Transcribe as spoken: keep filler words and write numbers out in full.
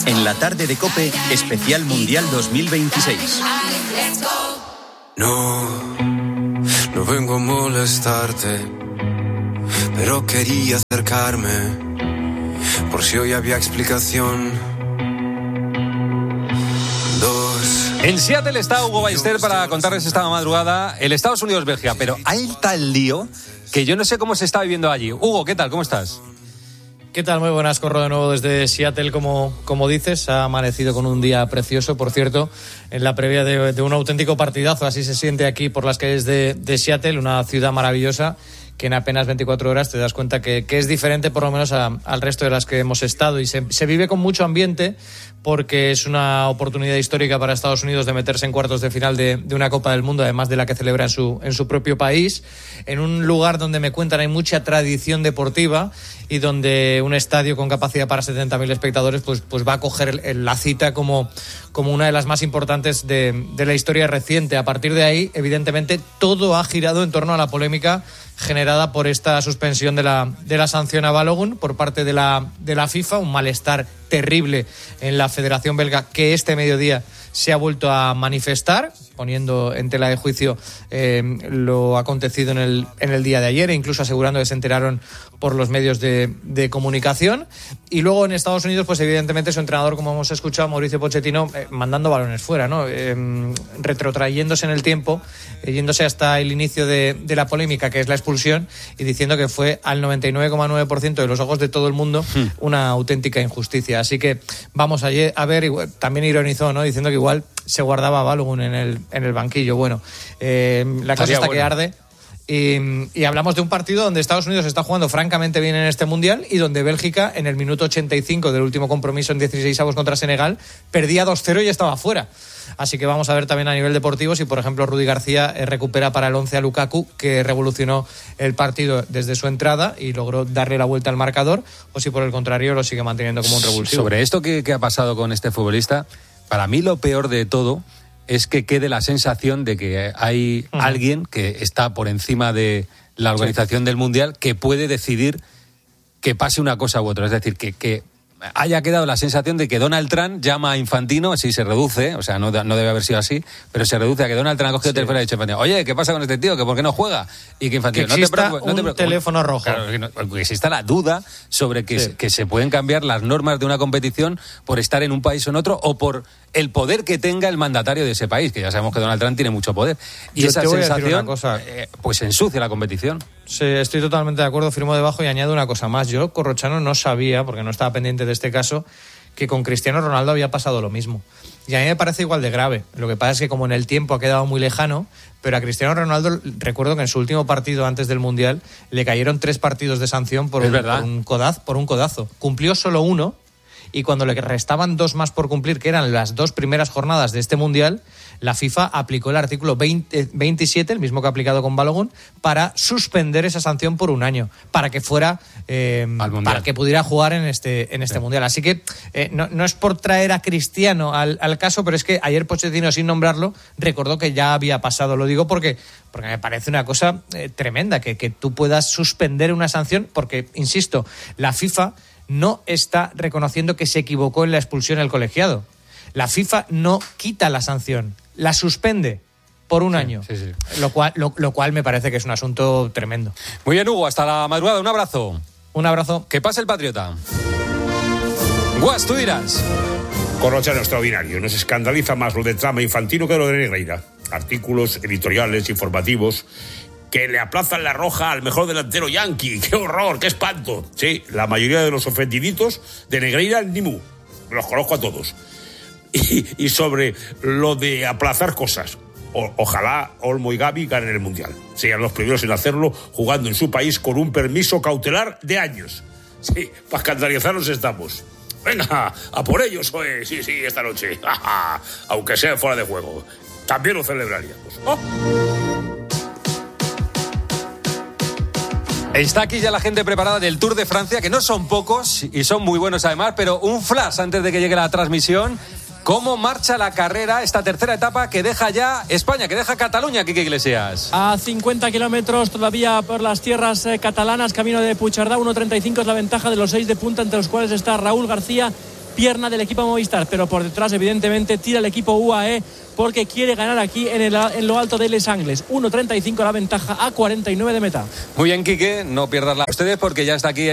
En la tarde de COPE, especial Mundial dos mil veintiséis. No, no vengo a molestarte, pero quería acercarme, por si hoy había explicación. Dos. En Seattle está Hugo Ballester para contarles esta madrugada el Estados Unidos-Bélgica, pero hay tal lío que yo no sé cómo se está viviendo allí. Hugo, ¿qué tal? ¿Cómo estás? ¿Qué tal? Muy buenas, corro de nuevo desde Seattle, como, como dices. Ha amanecido con un día precioso, por cierto, en la previa de, de un auténtico partidazo. Así se siente aquí por las calles de, de Seattle, una ciudad maravillosa que en apenas veinticuatro horas te das cuenta que, que es diferente por lo menos a, al resto de las que hemos estado, y se, se vive con mucho ambiente porque es una oportunidad histórica para Estados Unidos de meterse en cuartos de final de, de una Copa del Mundo, además de la que celebra en su, en su propio país, en un lugar donde me cuentan hay mucha tradición deportiva y donde un estadio con capacidad para setenta mil espectadores pues, pues va a coger el, el, la cita como, como una de las más importantes de, de la historia reciente. A partir de ahí, evidentemente, todo ha girado en torno a la polémica generada por esta suspensión de la, de la sanción a Balogun por parte de la, de la FIFA, un malestar terrible en la Federación Belga que este mediodía se ha vuelto a manifestar, poniendo en tela de juicio eh, lo acontecido en el, en el día de ayer, e incluso asegurando que se enteraron por los medios de, de comunicación. Y luego en Estados Unidos, pues evidentemente su entrenador, como hemos escuchado, Mauricio Pochettino, eh, mandando balones fuera, ¿no? Eh, retrotrayéndose en el tiempo, eh, yéndose hasta el inicio de, de la polémica, que es la expulsión, y diciendo que fue al noventa y nueve coma nueve por ciento de los ojos de todo el mundo hmm. una auténtica injusticia. Así que vamos a, a ver, también ironizó, ¿no? Diciendo que igual se guardaba a Balogun en el, en el banquillo. Bueno, eh, la cosa está bueno. que arde. Y, y hablamos de un partido donde Estados Unidos está jugando francamente bien en este Mundial y donde Bélgica, en el minuto ochenta y cinco del último compromiso en dieciseisavos contra Senegal, perdía dos cero y estaba fuera. Así que vamos a ver también a nivel deportivo si, por ejemplo, Rudy García eh, recupera para el once a Lukaku, que revolucionó el partido desde su entrada y logró darle la vuelta al marcador, o si por el contrario lo sigue manteniendo como un revulsivo. Sobre esto que, que ha pasado con este futbolista, para mí lo peor de todo es que quede la sensación de que hay uh-huh. alguien que está por encima de la organización sí. del Mundial, que puede decidir que pase una cosa u otra. Es decir, que, que haya quedado la sensación de que Donald Trump llama a Infantino, así se reduce, o sea, no, no debe haber sido así, pero se reduce a que Donald Trump ha cogido sí. el teléfono y ha dicho a Infantino, oye, ¿qué pasa con este tío? ¿Que por qué no juega? Y que Infantino, que exista no te preocupes, no te un preocupes. teléfono rojo. Claro, que, no, que exista la duda sobre que, sí. que se pueden cambiar las normas de una competición por estar en un país o en otro, o por el poder que tenga el mandatario de ese país, que ya sabemos que Donald Trump tiene mucho poder. Y Yo esa te voy sensación, a decir una cosa. Eh, pues ensucia la competición. Sí, estoy totalmente de acuerdo, firmo debajo y añado una cosa más. Yo, Corrochano, no sabía, porque no estaba pendiente de este caso, que con Cristiano Ronaldo había pasado lo mismo. Y a mí me parece igual de grave. Lo que pasa es que como en el tiempo ha quedado muy lejano, pero a Cristiano Ronaldo recuerdo que en su último partido antes del Mundial le cayeron tres partidos de sanción por, un, por, un, codazo, por un codazo. Cumplió solo uno, y cuando le restaban dos más por cumplir, que eran las dos primeras jornadas de este Mundial, la FIFA aplicó el artículo veinte, veintisiete, el mismo que ha aplicado con Balogun, para suspender esa sanción por un año, para que fuera eh, para que pudiera jugar en este en este sí. Mundial. Así que eh, no, no es por traer a Cristiano al, al caso, pero es que ayer Pochettino, sin nombrarlo, recordó que ya había pasado. Lo digo porque porque me parece una cosa eh, tremenda que, que tú puedas suspender una sanción, porque, insisto, la FIFA no está reconociendo que se equivocó en la expulsión del colegiado. La FIFA no quita la sanción, la suspende por un sí, año, sí, sí. Lo, cual, lo, lo cual me parece que es un asunto tremendo. Muy bien, Hugo, hasta la madrugada, un abrazo. Un abrazo. Que pase el Patriota. Guas, tú dirás. Corrochano extraordinario, nos escandaliza más lo de Trama Infantino que lo de Negreira. Artículos editoriales, informativos, que le aplazan la roja al mejor delantero yanqui. ¡Qué horror, qué espanto! Sí, la mayoría de los ofendiditos de Negreira, ni mu. Los conozco a todos. Y, y sobre lo de aplazar cosas, o, ojalá Olmo y Gavi ganen el Mundial. Sean los primeros en hacerlo, jugando en su país con un permiso cautelar de años. Sí, para escandalizarnos estamos. Venga, a por ellos, oye. Sí, sí, esta noche. Aunque sea fuera de juego. También lo celebraríamos. ¡Oh! Está aquí ya la gente preparada del Tour de Francia, que no son pocos y son muy buenos además, pero un flash antes de que llegue la transmisión. ¿Cómo marcha la carrera, esta tercera etapa que deja ya España, que deja Cataluña, Quique Iglesias? A cincuenta kilómetros todavía por las tierras eh, catalanas, camino de Puigcerdá, uno treinta y cinco es la ventaja de los seis de punta, entre los cuales está Raúl García pierna del equipo Movistar, pero por detrás evidentemente tira el equipo U A E porque quiere ganar aquí en, el, en lo alto de Les Angles. uno treinta y cinco la ventaja a cuarenta y nueve de meta. Muy bien, Quique, no pierdas la ustedes porque ya está aquí